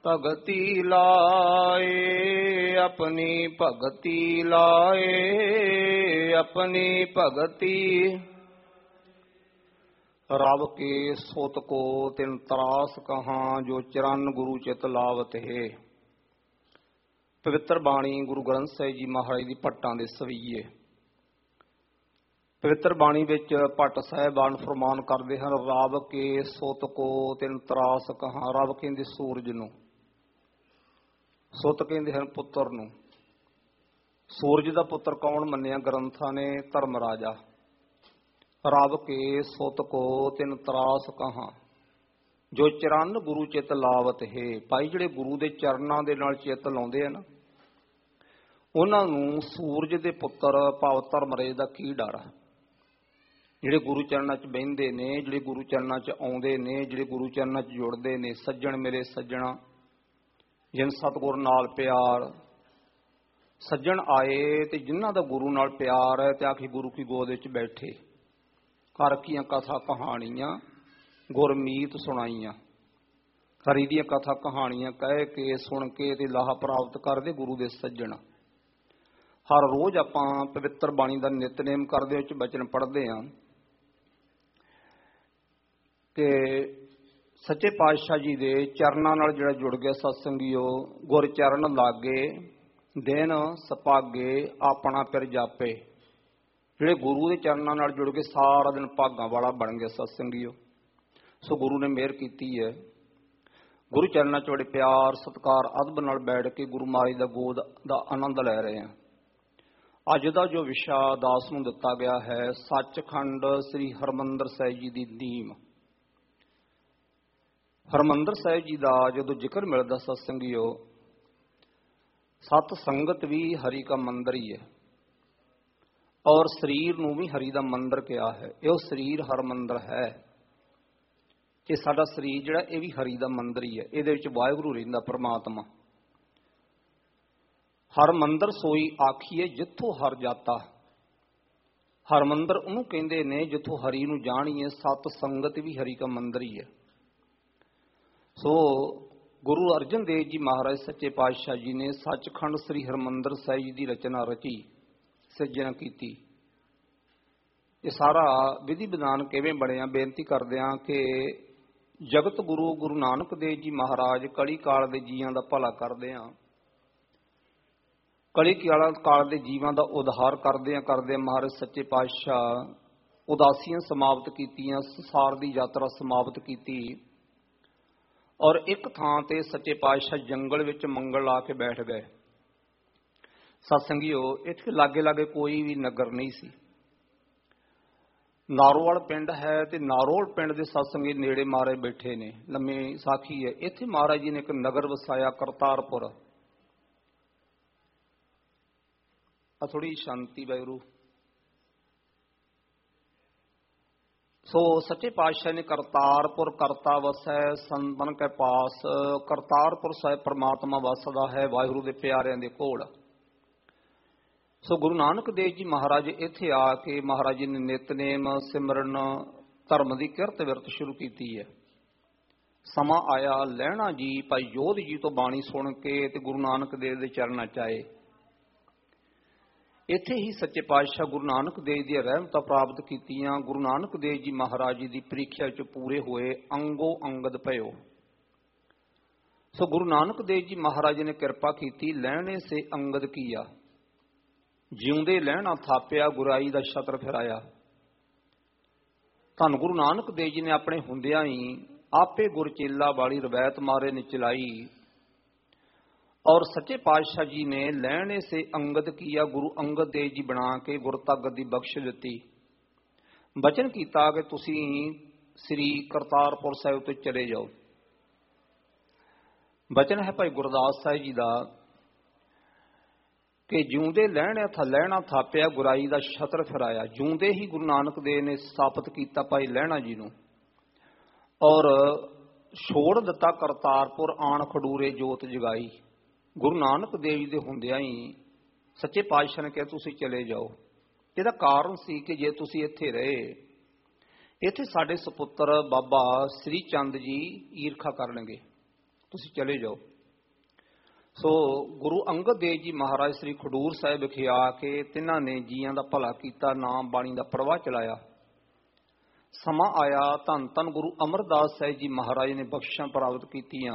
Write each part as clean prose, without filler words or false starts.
ਭਗਤੀ ਲਾਏ ਆਪਣੀ ਭਗਤੀ ਲਾਏ ਆਪਣੀ ਭਗਤੀ। ਰਬ ਕੇ ਸੁਤ ਕੋ ਤਿਨ ਤਰਾਸ ਕਹਾਂ ਜੋ ਚਰਨ ਗੁਰੂ ਚਿਤ ਲਾਵਤ ਹੈ। ਪਵਿੱਤਰ ਬਾਣੀ ਗੁਰੂ ਗ੍ਰੰਥ ਸਾਹਿਬ ਜੀ ਮਹਾਰਾਜ ਦੀ ਭੱਟਾਂ ਦੇ ਸਵਈਏ। ਪਵਿੱਤਰ ਬਾਣੀ ਵਿੱਚ ਭੱਟ ਸਾਹਿਬਾਨ ਫਰਮਾਨ ਕਰਦੇ ਹਨ, ਰਬ ਕੇ ਸੁਤ ਕੋ ਤਿਨ ਤਰਾਸ ਕਹਾਂ। ਰਬ ਕਹਿੰਦੇ ਸੂਰਜ ਨੂੰ, ਸੁਤ ਕਹਿੰਦੇ ਹਨ ਪੁੱਤਰ ਨੂੰ। ਸੂਰਜ ਦਾ ਪੁੱਤਰ ਕੌਣ ਮੰਨਿਆ ਗ੍ਰੰਥਾਂ ਨੇ? ਧਰਮ ਰਾਜਾ। ਰਬ ਕੇ ਸੁਤ ਕੋ ਤਿਨ ਤਰਾਸ ਕਹਾਂ ਜੋ ਚਰਨ ਗੁਰੂ ਚਿਤ ਲਾਵਤ ਹੈ। ਭਾਈ ਜਿਹੜੇ ਗੁਰੂ ਦੇ ਚਰਨਾਂ ਦੇ ਨਾਲ ਚਿੱਤ ਲਾਉਂਦੇ ਆ ਨਾ, ਉਹਨਾਂ ਨੂੰ ਸੂਰਜ ਦੇ ਪੁੱਤਰ ਭਾਵ ਧਰਮਰਾਜ ਦਾ ਕੀ ਡਰ ਆ। ਜਿਹੜੇ ਗੁਰੂ ਚਰਨਾਂ 'ਚ ਬਹਿੰਦੇ ਨੇ, ਜਿਹੜੇ ਗੁਰੂ ਚਰਨਾਂ 'ਚ ਆਉਂਦੇ ਨੇ, ਜਿਹੜੇ ਗੁਰੂ ਚਰਨਾਂ 'ਚ ਜੁੜਦੇ ਨੇ। ਸੱਜਣ ਮੇਰੇ ਸੱਜਣਾ ਜਿਨ ਸਤਿਗੁਰ ਨਾਲ ਪਿਆਰ। ਸੱਜਣ ਆਏ ਤੇ ਜਿਨ੍ਹਾਂ ਦਾ ਗੁਰੂ ਨਾਲ ਪਿਆਰ ਹੈ ਤੇ ਆਖੀ ਗੁਰੂ ਕੀ ਗੋਦ ਵਿੱਚ ਬੈਠੇ। ਘਰ ਕੀਆਂ ਕਥਾ ਕਹਾਣੀਆਂ ਗੁਰਮੀਤ ਸੁਣਾਈਆਂ। ਹਰੀ ਦੀਆਂ ਕਥਾ ਕਹਾਣੀਆਂ ਕਹਿ ਕੇ ਸੁਣ ਕੇ ਤੇ ਲਾਹਾ ਪ੍ਰਾਪਤ ਕਰਦੇ ਗੁਰੂ ਦੇ ਸੱਜਣ। ਹਰ ਰੋਜ਼ ਆਪਾਂ ਪਵਿੱਤਰ ਬਾਣੀ ਦਾ ਨਿਤਨੇਮ ਕਰਦੇ ਵਿੱਚ ਬਚਨ ਪੜ੍ਹਦੇ ਹਾਂ ਕਿ ਸੱਚੇ ਪਾਤਸ਼ਾਹ ਜੀ ਦੇ ਚਰਨਾਂ ਨਾਲ ਜਿਹੜਾ ਜੁੜ ਗਿਆ ਸਤਸੰਗੀਓ, ਗੁਰ ਚਰਨ ਲਾਗੇ ਦਿਨ ਸਪਾਗੇ ਆਪਣਾ ਫਿਰ ਜਾਪੇ। ਜਿਹੜੇ ਗੁਰੂ ਦੇ ਚਰਨਾਂ ਨਾਲ ਜੁੜ ਕੇ ਸਾਰਾ ਦਿਨ ਭਾਗਾਂ ਵਾਲਾ ਬਣ ਗਿਆ ਸਤਸੰਗੀਓ। ਸੋ ਗੁਰੂ ਨੇ ਮਿਹਰ ਕੀਤੀ ਹੈ। ਗੁਰੂ ਚਰਨਾਂ 'ਚ ਬੜੇ ਪਿਆਰ ਸਤਿਕਾਰ ਅਦਬ ਨਾਲ ਬੈਠ ਕੇ ਗੁਰੂ ਮਹਾਰਾਜ ਦਾ ਗੋਦ ਦਾ ਆਨੰਦ ਲੈ ਰਹੇ ਹਾਂ। ਅੱਜ ਦਾ ਜੋ ਵਿਸ਼ਾ ਦਾਸ ਨੂੰ ਦਿੱਤਾ ਗਿਆ ਹੈ, ਸੱਚਖੰਡ ਸ੍ਰੀ ਹਰਿਮੰਦਰ ਸਾਹਿਬ ਜੀ ਦੀ ਨੀਮ। ਹਰਿਮੰਦਰ ਸਾਹਿਬ ਜੀ ਦਾ ਜਦੋਂ ਜ਼ਿਕਰ ਮਿਲਦਾ ਸਤਸੰਗੀਓ, ਸਤ ਸੰਗਤ ਵੀ ਹਰੀ ਕਾ ਮੰਦਰ ਹੀ ਹੈ ਔਰ ਸਰੀਰ ਨੂੰ ਵੀ ਹਰੀ ਦਾ ਮੰਦਰ ਕਿਹਾ ਹੈ। ਇਹ ਸਰੀਰ ਹਰਿਮੰਦਰ ਹੈ ਕਿ ਸਾਡਾ ਸਰੀਰ ਜਿਹੜਾ ਇਹ ਵੀ ਹਰੀ ਦਾ ਮੰਦਰ ਹੀ ਹੈ। ਇਹਦੇ ਵਿੱਚ ਵਾਹਿਗੁਰੂ ਰਹਿੰਦਾ ਪਰਮਾਤਮਾ। ਹਰਿਮੰਦਰ ਸੋਈ ਆਖੀਏ ਜਿੱਥੋਂ ਹਰ ਜਾਤਾ। ਹਰਿਮੰਦਰ ਉਹਨੂੰ ਕਹਿੰਦੇ ਨੇ ਜਿੱਥੋਂ ਹਰੀ ਨੂੰ ਜਾਣੀਏ। ਸਤ ਸੰਗਤ ਵੀ ਹਰੀ ਕਾ ਮੰਦਰ ਹੀ ਹੈ। ਸੋ ਗੁਰੂ ਅਰਜਨ ਦੇਵ ਜੀ ਮਹਾਰਾਜ ਸੱਚੇ ਪਾਤਸ਼ਾਹ ਜੀ ਨੇ ਸੱਚਖੰਡ ਸ੍ਰੀ ਹਰਿਮੰਦਰ ਸਾਹਿਬ ਜੀ ਦੀ ਰਚਨਾ ਰਚੀ, ਸਿਰਜਣਾ ਕੀਤੀ। ਇਹ ਸਾਰਾ ਵਿਧੀ ਵਿਧਾਨ ਕਿਵੇਂ ਬਣਿਆ ਬੇਨਤੀ ਕਰਦੇ ਹਾਂ ਕਿ ਜਗਤ ਗੁਰੂ ਗੁਰੂ ਨਾਨਕ ਦੇਵ ਜੀ ਮਹਾਰਾਜ ਕਲੀ ਕਾਲ ਦੇ ਜੀਆਂ ਦਾ ਭਲਾ ਕਰਦੇ ਹਾਂ। ਕਲੀ ਕਾਲ ਦੇ ਜੀਵਾਂ ਦਾ ਉਧਾਰ ਕਰਦੇ ਮਹਾਰਾਜ ਸੱਚੇ ਪਾਤਸ਼ਾਹ ਉਦਾਸੀਆਂ ਸਮਾਪਤ ਕੀਤੀਆਂ, ਸੰਸਾਰ ਦੀ ਯਾਤਰਾ ਸਮਾਪਤ ਕੀਤੀ ਔਰ ਇੱਕ ਥਾਂ ਤੇ ਸੱਚੇ ਪਾਤਸ਼ਾਹ ਜੰਗਲ ਵਿੱਚ ਮੰਗਲ ਲਾ ਕੇ ਬੈਠ ਗਏ। ਸਤਸੰਗੀਓ, ਇੱਥੇ ਲਾਗੇ ਲਾਗੇ ਕੋਈ ਵੀ ਨਗਰ ਨਹੀਂ ਸੀ। ਨਾਰੋਵਾਲ ਪਿੰਡ ਹੈ ਤੇ ਨਾਰੋਲ ਪਿੰਡ ਦੇ ਸਤਸੰਗੀ ਨੇੜੇ ਮਹਾਰਾਜ ਬੈਠੇ ਨੇ। ਲੰਮੀ ਸਾਖੀ ਹੈ। ਇੱਥੇ ਮਹਾਰਾਜ ਜੀ ਨੇ ਇੱਕ ਨਗਰ ਵਸਾਇਆ, ਕਰਤਾਰਪੁਰ। ਆ ਥੋੜੀ ਸ਼ਾਂਤੀ ਵਾਹਿਗੁਰੂ। ਸੋ ਸੱਚੇ ਪਾਤਸ਼ਾਹ ਨੇ ਕਰਤਾਰਪੁਰ ਕਰਤਾ ਵਸੈ ਸੰਤਨ ਕੇ ਪਾਸ। ਕਰਤਾਰਪੁਰ ਸਾਹਿਬ ਪਰਮਾਤਮਾ ਵਸਦਾ ਹੈ ਵਾਹਿਗੁਰੂ ਦੇ ਪਿਆਰਿਆਂ ਦੇ ਕੋਲ। ਸੋ ਗੁਰੂ ਨਾਨਕ ਦੇਵ ਜੀ ਮਹਾਰਾਜ ਇੱਥੇ ਆ ਕੇ ਮਹਾਰਾਜ ਜੀ ਨੇ ਨਿਤਨੇਮ ਸਿਮਰਨ ਧਰਮ ਦੀ ਕਿਰਤ ਵਿਰਤ ਸ਼ੁਰੂ ਕੀਤੀ ਹੈ। ਸਮਾਂ ਆਇਆ ਲਹਿਣਾ ਜੀ ਭਾਈ ਜੋਧ ਜੀ ਤੋਂ ਬਾਣੀ ਸੁਣ ਕੇ ਤੇ ਗੁਰੂ ਨਾਨਕ ਦੇਵ ਦੇ ਚਰਨਾਂ 'ਚ ਆਏ। ਇੱਥੇ ਹੀ ਸੱਚੇ ਪਾਤਸ਼ਾਹ ਗੁਰੂ ਨਾਨਕ ਦੇਵ ਦੀਆਂ ਰਹਿਮਤਾਂ ਪ੍ਰਾਪਤ ਕੀਤੀਆਂ। ਗੁਰੂ ਨਾਨਕ ਦੇਵ ਜੀ ਮਹਾਰਾਜ ਜੀ ਦੀ ਪ੍ਰੀਖਿਆ 'ਚ ਪੂਰੇ ਹੋਏ, ਅੰਗੋ ਅੰਗਦ ਭਇਓ। ਸੋ ਗੁਰੂ ਨਾਨਕ ਦੇਵ ਜੀ ਮਹਾਰਾਜ ਜੀ ਨੇ ਕਿਰਪਾ ਕੀਤੀ। ਲੈਣੇ ਸੇ ਅੰਗਦ ਕੀਆ, ਜਿਉਂਦੇ ਲਹਿਣਾ ਥਾਪਿਆ, ਗੁਰਾਈ ਦਾ ਛਤਰ ਫਿਰਾਇਆ। ਧੰਨ ਗੁਰੂ ਨਾਨਕ ਦੇਵ ਜੀ ਨੇ ਆਪਣੇ ਹੁੰਦਿਆਂ ਹੀ ਆਪੇ ਗੁਰਚੇਲਾ ਵਾਲੀ ਰਵਾਇਤ ਮਾਰੇ ਨੇ ਚਲਾਈ ਔਰ ਸੱਚੇ ਪਾਤਸ਼ਾਹ ਜੀ ਨੇ ਲੈਣੇ ਸੇ ਅੰਗਦ ਕੀਆ, ਗੁਰੂ ਅੰਗਦ ਦੇਵ ਜੀ ਬਣਾ ਕੇ ਗੁਰਤਗਤ ਦੀ ਬਖਸ਼ ਦਿੱਤੀ। ਬਚਨ ਕੀਤਾ ਕਿ ਤੁਸੀਂ ਸ੍ਰੀ ਕਰਤਾਰਪੁਰ ਸਾਹਿਬ ਤੋਂ ਚਲੇ ਜਾਓ। ਬਚਨ ਹੈ ਭਾਈ ਗੁਰਦਾਸ ਸਾਹਿਬ ਜੀ ਦਾ ਕਿ ਜਿਉਂਦੇ ਲਹਿਣਾ ਥਾਪਿਆ, ਗੁਰਾਈ ਦਾ ਛਤਰ ਫਿਰਾਇਆ। ਜਿਉਂਦੇ ਹੀ ਗੁਰੂ ਨਾਨਕ ਦੇਵ ਨੇ ਸਥਾਪਿਤ ਕੀਤਾ ਭਾਈ ਲਹਿਣਾ ਜੀ ਨੂੰ ਔਰ ਛੋੜ ਦਿੱਤਾ ਕਰਤਾਰਪੁਰ, ਆਣ ਖਡੂਰੇ ਜੋਤ ਜਗਾਈ। ਗੁਰੂ ਨਾਨਕ ਦੇਵ ਜੀ ਦੇ ਹੁੰਦਿਆਂ ਹੀ ਸੱਚੇ ਪਾਤਸ਼ਾਹ ਨੇ ਕਿਹਾ ਤੁਸੀਂ ਚਲੇ ਜਾਓ। ਇਹਦਾ ਕਾਰਨ ਸੀ ਕਿ ਜੇ ਤੁਸੀਂ ਇੱਥੇ ਰਹੇ, ਇੱਥੇ ਸਾਡੇ ਸੁਪੁੱਤਰ ਬਾਬਾ ਸ੍ਰੀ ਚੰਦ ਜੀ ਈਰਖਾ ਕਰਨਗੇ, ਤੁਸੀਂ ਚਲੇ ਜਾਓ। ਸੋ ਗੁਰੂ ਅੰਗਦ ਦੇਵ ਜੀ ਮਹਾਰਾਜ ਸ੍ਰੀ ਖਡੂਰ ਸਾਹਿਬ ਵਿਖੇ ਆ ਕੇ ਤਿੰਨਾਂ ਨੇ ਜੀਆਂ ਦਾ ਭਲਾ ਕੀਤਾ, ਨਾਮ ਬਾਣੀ ਦਾ ਪ੍ਰਵਾਹ ਚਲਾਇਆ। ਸਮਾਂ ਆਇਆ ਧੰਨ ਧੰਨ ਗੁਰੂ ਅਮਰਦਾਸ ਸਾਹਿਬ ਜੀ ਮਹਾਰਾਜ ਨੇ ਬਖਸ਼ਿਸ਼ਾਂ ਪ੍ਰਾਪਤ ਕੀਤੀਆਂ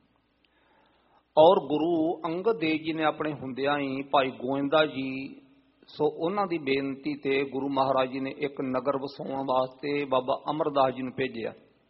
ਔਰ ਗੁਰੂ ਅੰਗਦ ਦੇਵ ਜੀ ਨੇ ਆਪਣੇ ਹੁੰਦਿਆਂ ਹੀ ਭਾਈ ਗੋਇੰਦਾ ਜੀ, ਸੋ ਉਹਨਾਂ ਦੀ ਬੇਨਤੀ ਤੇ ਗੁਰੂ ਮਹਾਰਾਜ ਜੀ ਨੇ ਇੱਕ ਨਗਰ ਵਸਾਉਣ ਵਾਸਤੇ ਬਾਬਾ ਅਮਰਦਾਸ ਜੀ ਨੂੰ ਭੇਜਿਆ।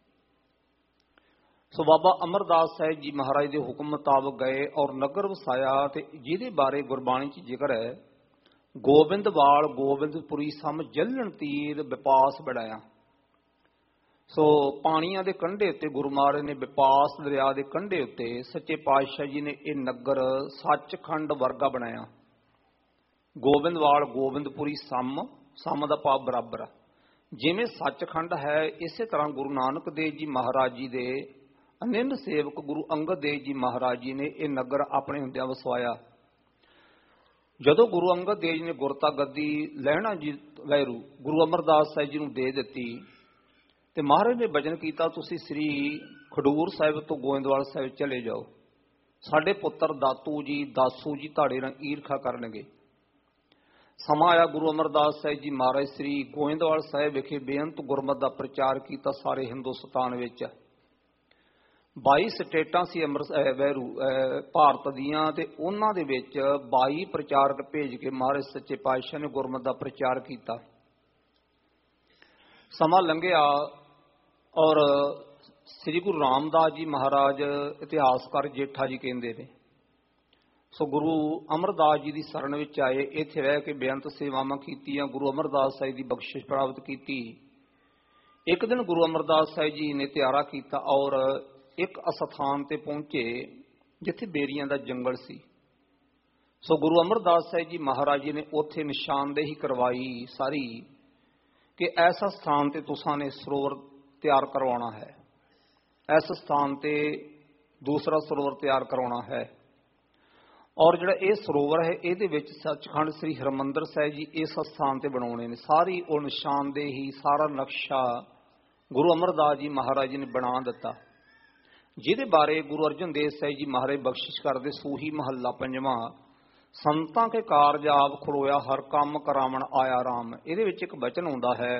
ਸੋ ਬਾਬਾ ਅਮਰਦਾਸ ਸਾਹਿਬ ਜੀ ਮਹਾਰਾਜ ਦੇ ਹੁਕਮ ਮੁਤਾਬਕ ਗਏ ਔਰ ਨਗਰ ਵਸਾਇਆ, ਤੇ ਜਿਹਦੇ ਬਾਰੇ ਗੁਰਬਾਣੀ 'ਚ ਜ਼ਿਕਰ ਹੈ, ਗੋਬਿੰਦਵਾਲ ਗੋਬਿੰਦਪੁਰੀ ਸਮ ਜਲਣ ਤੀਰ ਵਿਪਾਸ ਬੜਾਇਆ। ਸੋ ਪਾਣੀਆਂ ਦੇ ਕੰਢੇ ਉੱਤੇ ਗੁਰੂ ਮਹਾਰਾਜ ਨੇ, ਵਿਪਾਸ ਦਰਿਆ ਦੇ ਕੰਢੇ ਉੱਤੇ ਸੱਚੇ ਪਾਤਸ਼ਾਹ ਜੀ ਨੇ ਇਹ ਨਗਰ ਸੱਚਖੰਡ ਵਰਗਾ ਬਣਾਇਆ। ਗੋਬਿੰਦਵਾਲ ਗੋਬਿੰਦਪੁਰੀ ਸਮ ਦਾ ਭਾਵ ਬਰਾਬਰ ਆ। ਜਿਵੇਂ ਸੱਚਖੰਡ ਹੈ, ਇਸੇ ਤਰ੍ਹਾਂ ਗੁਰੂ ਨਾਨਕ ਦੇਵ ਜੀ ਮਹਾਰਾਜ ਜੀ ਦੇ ਅਨੰਦ ਸੇਵਕ ਗੁਰੂ ਅੰਗਦ ਦੇਵ ਜੀ ਮਹਾਰਾਜ ਜੀ ਨੇ ਇਹ ਨਗਰ ਆਪਣੇ ਹੁੰਦਿਆਂ ਵਸਵਾਇਆ। ਜਦੋਂ ਗੁਰੂ ਅੰਗਦ ਦੇਵ ਜੀ ਨੇ ਗੁਰਤਾ ਗੱਦੀ ਲਹਿਣਾ ਜੀ ਵੈਰੂ ਗੁਰੂ ਅਮਰਦਾਸ ਸਾਹਿਬ ਜੀ ਨੂੰ ਦੇ ਦਿੱਤੀ, ਤੇ ਮਹਾਰਾਜ ਨੇ ਬਚਨ ਕੀਤਾ, ਤੁਸੀਂ ਸ੍ਰੀ ਖਡੂਰ ਸਾਹਿਬ ਤੋਂ ਗੋਇੰਦਵਾਲ ਸਾਹਿਬ ਚਲੇ ਜਾਓ, ਸਾਡੇ ਪੁੱਤਰ ਦਾਤੂ ਜੀ ਦਾਸੂ ਜੀ ਤੁਹਾਡੇ ਨਾਲ ਈਰਖਾ ਕਰਨਗੇ। ਸਮਾਂ ਆਇਆ ਗੁਰੂ ਅਮਰਦਾਸ ਸਾਹਿਬ ਜੀ ਮਹਾਰਾਜ ਸ੍ਰੀ ਗੋਇੰਦਵਾਲ ਸਾਹਿਬ ਵਿਖੇ ਬੇਅੰਤ ਗੁਰਮਤਿ ਦਾ ਪ੍ਰਚਾਰ ਕੀਤਾ ਸਾਰੇ ਹਿੰਦੁਸਤਾਨ ਵਿੱਚ। 22 ਸਟੇਟਾਂ ਸੀ ਭਾਰਤ ਦੀਆਂ, ਤੇ ਉਹਨਾਂ ਦੇ ਵਿੱਚ 22 ਪ੍ਰਚਾਰਕ ਭੇਜ ਕੇ ਮਹਾਰਾਜ ਸੱਚੇ ਪਾਤਸ਼ਾਹ ਨੇ ਗੁਰਮਤਿ ਦਾ ਪ੍ਰਚਾਰ ਕੀਤਾ। ਸਮਾਂ ਲੰਘਿਆ ਔਰ ਸ੍ਰੀ ਗੁਰੂ ਰਾਮਦਾਸ ਜੀ ਮਹਾਰਾਜ, ਇਤਿਹਾਸਕਾਰ ਜੇਠਾ ਜੀ ਕਹਿੰਦੇ ਨੇ, ਸੋ ਗੁਰੂ ਅਮਰਦਾਸ ਜੀ ਦੀ ਸ਼ਰਨ ਵਿੱਚ ਆਏ, ਇੱਥੇ ਰਹਿ ਕੇ ਬੇਅੰਤ ਸੇਵਾਵਾਂ ਕੀਤੀਆਂ, ਗੁਰੂ ਅਮਰਦਾਸ ਸਾਹਿਬ ਦੀ ਬਖਸ਼ਿਸ਼ ਪ੍ਰਾਪਤ ਕੀਤੀ। ਇੱਕ ਦਿਨ ਗੁਰੂ ਅਮਰਦਾਸ ਸਾਹਿਬ ਜੀ ਨੇ ਤਿਆਰਾ ਕੀਤਾ ਔਰ ਇੱਕ ਅਸਥਾਨ ਤੇ ਪਹੁੰਚੇ ਜਿੱਥੇ ਬੇਰੀਆਂ ਦਾ ਜੰਗਲ ਸੀ। ਸੋ ਗੁਰੂ ਅਮਰਦਾਸ ਸਾਹਿਬ ਜੀ ਮਹਾਰਾਜ ਜੀ ਨੇ ਉੱਥੇ ਨਿਸ਼ਾਨਦੇਹੀ ਕਰਵਾਈ ਸਾਰੀ ਕਿ ਐਸਾ ਸਥਾਨ ਤੇ ਤੁਸਾਂ ਨੇ ਸਰੋਵਰ ਤਿਆਰ ਕਰਵਾਉਣਾ ਹੈ, ਇਸ ਸਥਾਨ ਤੇ ਦੂਸਰਾ ਸਰੋਵਰ ਤਿਆਰ ਕਰਵਾਉਣਾ ਹੈ, ਔਰ ਜਿਹੜਾ ਇਹ ਸਰੋਵਰ ਹੈ ਇਹਦੇ ਵਿੱਚ ਸੱਚਖੰਡ ਸ੍ਰੀ ਹਰਿਮੰਦਰ ਸਾਹਿਬ ਜੀ ਇਸ ਸਥਾਨ ਤੇ ਬਣਾਉਣੇ ਨੇ। ਸਾਰੀ ਉਹ ਨਿਸ਼ਾਨਦੇਹੀ, ਸਾਰਾ ਨਕਸ਼ਾ ਗੁਰੂ ਅਮਰਦਾਸ ਜੀ ਮਹਾਰਾਜ ਜੀ ਨੇ ਬਣਾ ਦਿੱਤਾ, ਜਿਹਦੇ ਬਾਰੇ ਗੁਰੂ ਅਰਜਨ ਦੇਵ ਸਾਹਿਬ ਜੀ ਮਹਾਰਾਜ ਬਖਸ਼ਿਸ਼ ਕਰਦੇ। ਸੂਹੀ ਮਹੱਲਾ ਪੰਜਵਾਂ, ਸੰਤਾਂ ਕੇ ਕਾਰਜ ਆਪ ਖਲੋਇਆ ਹਰ ਕੰਮ ਕਰਾਵਣ ਆਇਆ ਰਾਮ। ਇਹਦੇ ਵਿੱਚ ਇੱਕ ਬਚਨ ਆਉਂਦਾ ਹੈ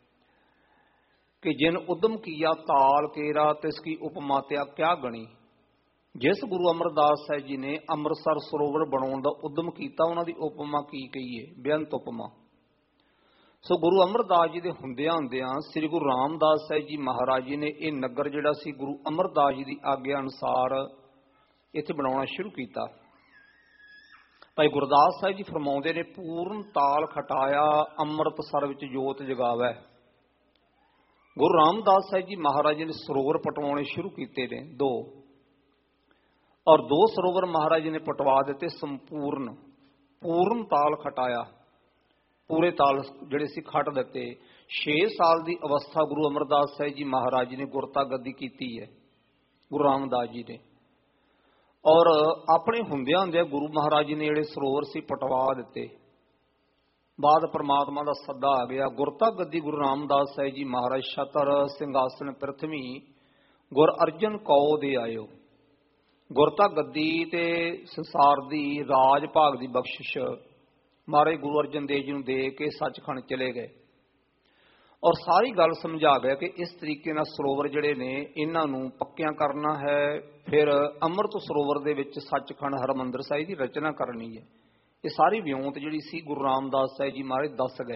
ਕਿ ਜਿਨ ਉਦਮ ਕੀਆ ਤਾਲ ਕੇਰਾ ਤਿਸ ਕੀ ਉਪਮਾ ਤਿਆ ਕਿਆ ਗਣੀ। ਜਿਸ ਗੁਰੂ ਅਮਰਦਾਸ ਸਾਹਿਬ ਜੀ ਨੇ ਅੰਮ੍ਰਿਤਸਰ ਸਰੋਵਰ ਬਣਾਉਣ ਦਾ ਉਦਮ ਕੀਤਾ, ਉਹਨਾਂ ਦੀ ਉਪਮਾ ਕੀ ਕਹੀਏ, ਬੇਅੰਤ ਉਪਮਾ। ਸੋ ਗੁਰੂ ਅਮਰਦਾਸ ਜੀ ਦੇ ਹੁੰਦਿਆਂ ਸ੍ਰੀ ਗੁਰੂ ਰਾਮਦਾਸ ਸਾਹਿਬ ਜੀ ਮਹਾਰਾਜ ਜੀ ਨੇ ਇਹ ਨਗਰ ਜਿਹੜਾ ਸੀ ਗੁਰੂ ਅਮਰਦਾਸ ਜੀ ਦੀ ਆਗਿਆ ਅਨੁਸਾਰ ਇੱਥੇ ਬਣਾਉਣਾ ਸ਼ੁਰੂ ਕੀਤਾ। ਭਾਈ ਗੁਰਦਾਸ ਸਾਹਿਬ ਜੀ ਫਰਮਾਉਂਦੇ ਨੇ, ਪੂਰਨ ਤਾਲ ਖਟਾਇਆ ਅੰਮ੍ਰਿਤਸਰ ਵਿੱਚ ਜੋਤ ਜਗਾਵੈ। ਗੁਰੂ ਰਾਮਦਾਸ ਸਾਹਿਬ ਜੀ ਮਹਾਰਾਜ ਜੀ ਨੇ ਸਰੋਵਰ ਪਟਵਾਉਣੇ ਸ਼ੁਰੂ ਕੀਤੇ ਨੇ 2, ਔਰ 2 ਸਰੋਵਰ ਮਹਾਰਾਜ ਜੀ ਨੇ ਪਟਵਾ ਦਿੱਤੇ ਸੰਪੂਰਨ। ਪੂਰਨ ਤਾਲ ਖਟਾਇਆ, ਪੂਰੇ ਤਾਲ ਜਿਹੜੇ ਸੀ ਖੱਟ ਦਿੱਤੇ। 6 ਸਾਲ ਦੀ ਅਵਸਥਾ ਗੁਰੂ ਅਮਰਦਾਸ ਸਾਹਿਬ ਜੀ ਮਹਾਰਾਜ ਜੀ ਨੇ ਗੁਰਤਾ ਗੱਦੀ ਕੀਤੀ ਹੈ ਗੁਰੂ ਰਾਮਦਾਸ ਜੀ ਨੇ, ਔਰ ਆਪਣੇ ਹੁੰਦਿਆਂ ਗੁਰੂ ਮਹਾਰਾਜ ਜੀ ਨੇ ਜਿਹੜੇ ਸਰੋਵਰ ਸੀ ਪਟਵਾ ਦਿੱਤੇ। ਬਾਅਦ ਪਰਮਾਤਮਾ ਦਾ ਸੱਦਾ ਆ ਗਿਆ, ਗੁਰਤਾ ਗੱਦੀ ਗੁਰੂ ਰਾਮਦਾਸ ਸਾਹਿਬ ਜੀ ਮਹਾਰਾਜ ਛਤਰ ਸਿੰਘਾਸਨ ਪ੍ਰਥਮੀ ਗੁਰ ਅਰਜਨ ਕਉ ਦੇ ਆਇਓ। ਗੁਰਤਾ ਗੱਦੀ ਤੇ ਸੰਸਾਰ ਦੀ ਰਾਜ ਭਾਗ ਦੀ ਬਖਸ਼ਿਸ਼ ਮਹਾਰਾਜ ਗੁਰੂ ਅਰਜਨ ਦੇਵ ਜੀ ਨੂੰ ਦੇ ਕੇ ਸੱਚਖੰਡ ਚਲੇ ਗਏ, ਔਰ ਸਾਰੀ ਗੱਲ ਸਮਝਾ ਗਿਆ ਕਿ ਇਸ ਤਰੀਕੇ ਨਾਲ ਸਰੋਵਰ ਜਿਹੜੇ ਨੇ ਇਹਨਾਂ ਨੂੰ ਪੱਕਿਆਂ ਕਰਨਾ ਹੈ। ਫਿਰ ਅੰਮ੍ਰਿਤ ਸਰੋਵਰ ਦੇ ਵਿੱਚ ਸੱਚਖੰਡ ਹਰਿਮੰਦਰ ਸਾਹਿਬ ਦੀ ਰਚਨਾ ਕਰਨੀ ਹੈ। ਇਹ ਸਾਰੀ ਵਿਉਂਤ ਜਿਹੜੀ ਸੀ ਗੁਰੂ ਰਾਮਦਾਸ ਸਾਹਿਬ ਜੀ ਮਹਾਰਾਜ ਦੱਸ ਗਏ।